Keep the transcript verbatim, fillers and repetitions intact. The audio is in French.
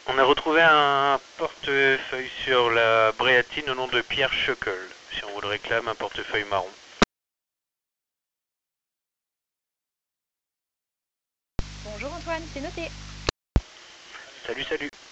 On a retrouvé un portefeuille sur la Bréatine au nom de Pierre Schöckel, si on vous le réclame, un portefeuille marron. Bonjour Antoine, c'est noté. Salut, salut.